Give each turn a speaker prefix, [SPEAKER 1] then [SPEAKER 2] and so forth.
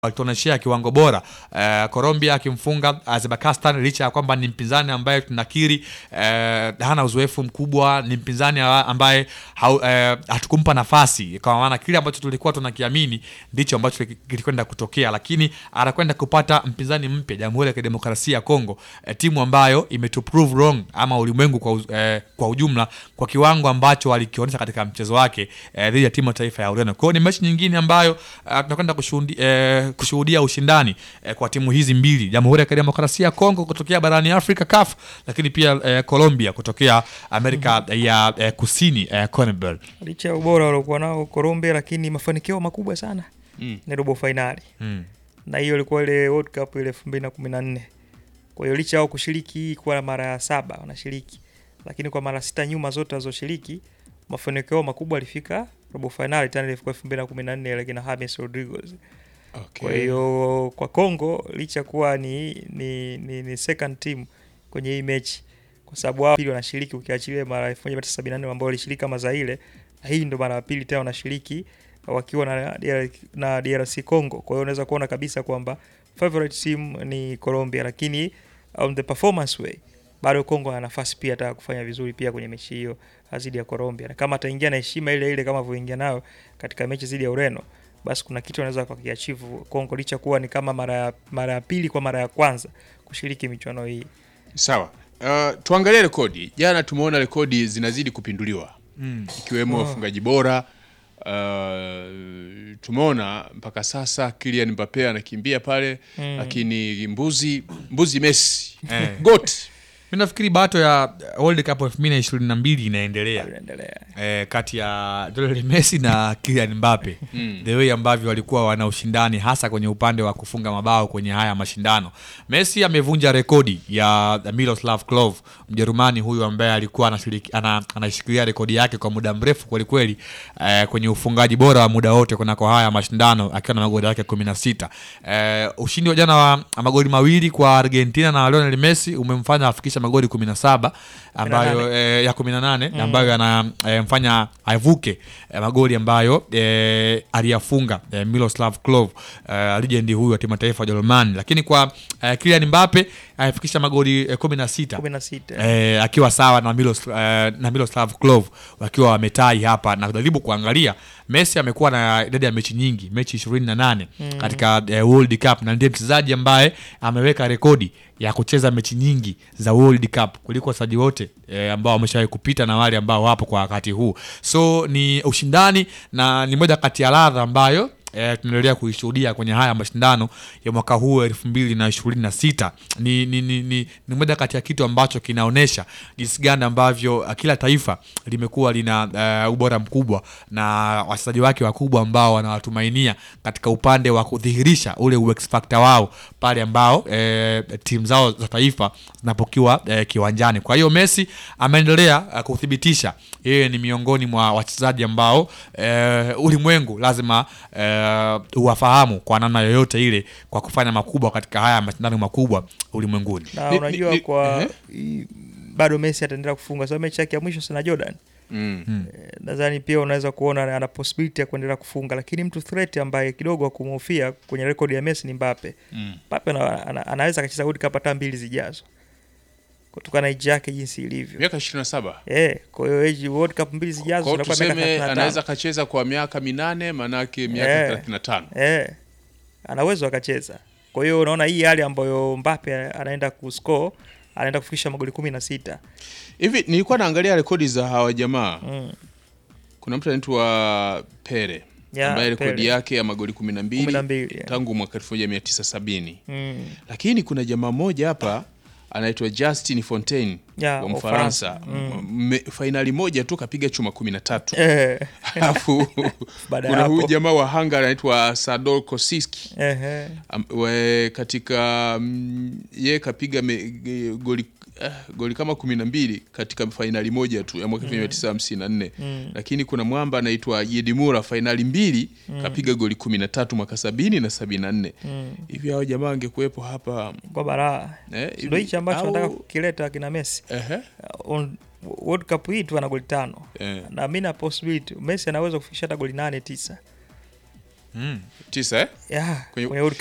[SPEAKER 1] walituonyeshia kiwango bora. Colombia akimfunga Azerbaijan licha ya kwamba ni mpinzani ambaye tunakiri hana uzoefu mkubwa, ni mpinzani ambaye hatukumpa nafasi, kwa maana kile ambacho tulikuwa tunakiamini ndicho ambacho kilikwenda kutokea, lakini anakwenda kupata mpinzani mpya, Jamhuri ya Kidemokrasia ya Kongo, timu ambayo imetuprove wrong ama ulimwengu kwa ujumla kwa kiwango ambacho walikionyesha katika mchezo wake dhidi ya timu ya taifa ya Ureno. Kwa hiyo ni mechi nyingine ambayo tunakwenda kushuhudia ushindani kwa timu hizi mbili, Jamhuri ya Kidemokrasia ya Kongo kutokea barani Afrika CAF, lakini pia Colombia kutokea Amerika ya Kusini CONMEBOL.
[SPEAKER 2] Licha ya ubora waliokuwa nao Colombia, lakini mafanikio makubwa sana ni robo finali. Na hiyo ilikuwa ile World Cup ile 2014. Kwa hiyo licha yao kushiriki kwa mara ya 7 wanashiriki, lakini kwa mara 6 nyuma zote walizoshiriki mafanikio makubwa alifika robo finali tena ilikuwa 2014 ile kina James Rodriguez.
[SPEAKER 3] Okay.
[SPEAKER 2] Kwa hiyo kwa Kongo licha kuwa ni second team kwenye hii mechi, kwa sababu wao pili wanashiriki ukiachilia mara 1974 ambao walishiriki kama Zaire, hii ndo mara ya pili tena wanashiriki wakiwa na DRC Congo. Kwa hiyo unaweza kuona kabisa kwamba favorite team ni Colombia, lakini on the performance way bado Kongo ana nafasi pia hata kufanya vizuri pia kwenye mechi hiyo dhidi ya Colombia. Na kama ataingia na heshima ile ile kama vyoingia nayo katika mechi dhidi ya Ureno, basi kuna kitu anaweza kukiachieve Kongo licha kuwa ni kama mara ya pili kwa mara ya kwanza kushiriki michuano hii.
[SPEAKER 3] Sawa. Tuangalie rekodi. Jana tumeona rekodi zinazidi kupinduliwa. Ikiwemo wafungaji bora. Tumeona mpaka sasa Kylian Mbappe anakimbia pale, lakini mbuzi Messi. Goat.
[SPEAKER 1] Mimi nafikiri bato ya World Cup 2022 inaendelea. Kati ya Lionel Messi na Kylian Mbappe. The way ambavyo walikuwa wana ushindani hasa kwenye upande wa kufunga mabao kwenye haya mashindano. Messi amevunja rekodi ya Miroslav Klose, Mjerumani huyu ambaye alikuwa anashikilia rekodi yake kwa muda mrefu kweli kweli kwenye ufungaji bora wa muda wote kwa haya mashindano akiwa na magoli yake 16. Ushindi wa jana wa magoli mawili kwa Argentina na Lionel Messi umemfanya afikisha magoli 17 ambayo ya 18 ambayo anamfanya avuke magoli ambayo aliyafunga Miroslav Klose, legend huyu wa timu taifa ya Ujerumani. Lakini kwa Kylian Mbappe afikisha magoli 16 akiwa sawa na Miroslav Klose, wakiwa wametai hapa. Na kujaribu kuangalia Messi amekuwa na idadi ya mechi nyingi, mechi 28 katika World Cup, na ndiye mchezaji ambaye ameweka rekodi ya kucheza mechi nyingi za World Cup kuliko wachezaji wote ambao wameshawahi kupita na wale ambao wapo kwa wakati huu. So ni ushindani na ni moja kati ya ladha ambayo tunaendelea kuishuhudia kwenye haya mashindano ya mwaka huu 2026. Ni moja kati ya kitu ambacho kinaonesha jinsi gani ambavyo kila taifa limekuwa lina ubora mkubwa na wachezaji wake wakubwa ambao wanawatumainia katika upande wa kudhihirisha ule X factor wao pale ambao timu zao za taifa zinapokuwa kiwanjani. Kwa hiyo Messi ameendelea kuthibitisha yeye ni miongoni mwa wachezaji ambao ulimwengu lazima uwafahamu kwa namna yoyote ile kwa kufanya makubwa katika haya mashindano makubwa ulimwenguni.
[SPEAKER 2] Na unajua kwa bado Messi ataendelea kufunga. So mechi yake ya mwisho sana Jordan. Nadhani pia unaweza kuona ana possibility ya kuendelea kufunga, lakini mtu threat ambaye kidogo akumhofia kwenye rekodi ya Messi ni Mbappe. Mbappe anaweza akacheza World Cup hata 2 zijazo. Kutokana na age yake jinsi ilivyo.
[SPEAKER 3] Miaka 27.
[SPEAKER 2] Kwa hiyo age World Cup 2 zijazo
[SPEAKER 3] zinakuwa miaka 35. Anaweza kacheza kwa miaka 8, maana yake miaka 35.
[SPEAKER 2] Anaweza akacheza. Kwa hiyo unaona hii hali ambayo Mbappe anaenda kuscore, anaenda kufikisha magoli 16.
[SPEAKER 3] Hivi nilikuwa naangalia rekodi za hawa jamaa. Kuna mtu anaitwa Pele ambaye rekodi yake ya magoli 12 tangu mwaka 1970. Lakini kuna jamaa mmoja hapa anaitwa Justin Fontaine wa Mfaransa. Finali moja tu kapiga chuma 13. Alafu kuna huyu jamaa wa Hungary anaitwa Sador Kosicki. Katika yeye kapiga goli kama 12 katika finali moja tu ya mwaka 1954. Lakini kuna mwamba anaitwa Yedimura finali 2 kapiga goli 13 mwaka 70 na 74. Hivi hao jamaa wangekuepo hapa
[SPEAKER 2] kwa bara. Ndio hicho ambacho nataka kukileta kina Messi. World Cup hii tu ana goli 5. Na mimi na possibility Messi anaweza kufikisha hata goli 8 9.
[SPEAKER 3] 9
[SPEAKER 2] Yeah,
[SPEAKER 3] Kwenye-
[SPEAKER 2] kwenye World